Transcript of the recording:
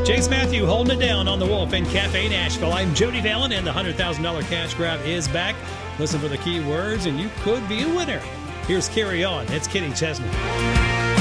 Chase Matthew holding it down on the Wolf and Cafe Nashville. I'm Jody Dallin, and the $100,000 cash grab is back. Listen for the key words, and you could be a winner. Here's Carry On. It's Kenny Chesney.